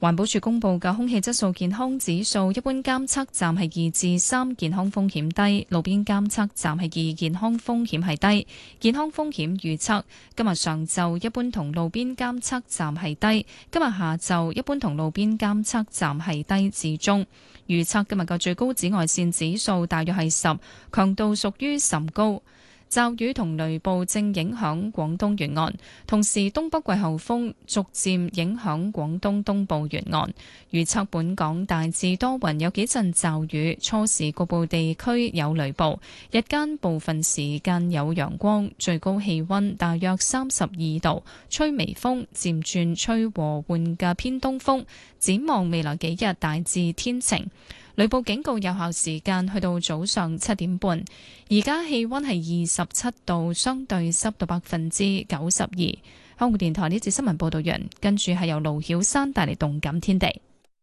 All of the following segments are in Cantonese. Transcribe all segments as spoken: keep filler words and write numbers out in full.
環保署公布嘅空氣質素健康指數，一般監測站係二至三，健康風險低；路邊監測站係二，健康風險係低。健康風險預測今日上晝一般同路邊監測站係低，今日下晝一般同路邊監測站係低至中。預測今日嘅最高紫外線指數大約係十，強度屬於甚高。驟雨同雷暴正影響廣東沿岸，同時東北季候風逐漸影響廣東東部沿岸。預測本港大致多雲，有幾陣驟雨，初時局部地區有雷暴，日間部分時間有陽光，最高氣溫大約三十二度，吹微風，漸轉吹和緩嘅偏東風。展望未來幾日大致天晴。雷暴警告有效時間去到早上七點半，而家氣溫係二十七度，相對濕度百分之九十二。香港電台呢節新聞報道完，跟住係由盧曉山帶嚟動感天地。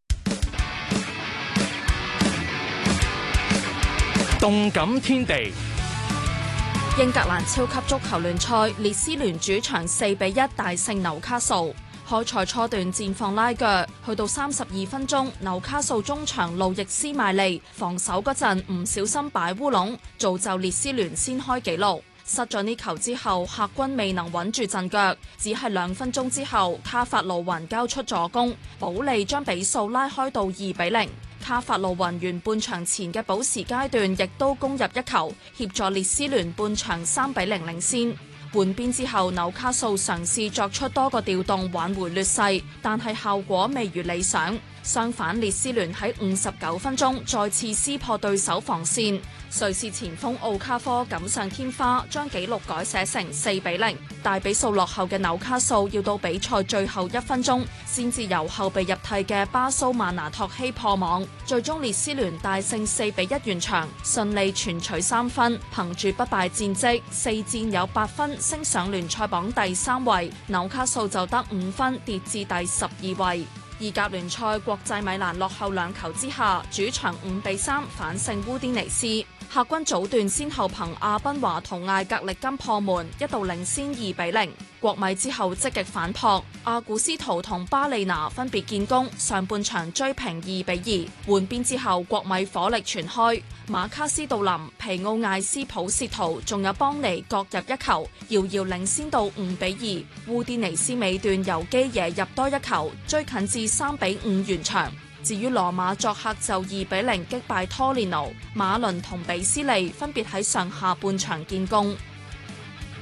動感天地， 英格蘭超級足球聯賽，列斯聯主場四比一大勝紐卡素。開賽初段戰況拉鋸，去到三十二分鐘，紐卡素中場路易斯邁利防守嗰陣唔小心擺烏龍，造就列斯聯先開紀錄。失咗呢球之後，客軍未能穩住陣腳，只係兩分鐘之後，卡法路雲交出助攻，保利將比數拉開到二比零。卡法路雲完半場前嘅補時階段，亦都攻入一球，協助列斯聯半場三比零領先。換邊之後，紐卡素嘗試作出多個調動挽回劣勢，但係效果未如理想。相反，列斯聯喺五十九分鐘再次撕破對手防線，瑞士前鋒奧卡科錦上添花，將紀錄改寫成四比零。大比數落後嘅紐卡素要到比賽最後一分鐘，先至由後備入替嘅巴蘇曼拿托希破網，最終列斯聯大勝四比一完場，順利全取三分，憑住不敗戰績，四戰有八分，升上聯賽榜第三位。紐卡素就得五分，跌至第十二位。意甲聯賽，國際米蘭落後兩球之下，主場五比三反勝烏甸尼斯。客軍早段先後憑阿賓華同艾格力金破門，一度領先二比零。國米之後積極反撲，阿古斯圖同巴利拿分別建功，上半場追平二比二。換邊之後，國米火力全開，馬卡斯杜林、皮奧艾斯普切圖仲有邦尼各入一球，遙遙領先到五比二。烏甸尼斯尾段由基耶入多一球，追近至三比五完場。至於羅馬作客就二比零擊敗拖連奴，馬倫同比斯利分別喺上下半場建功。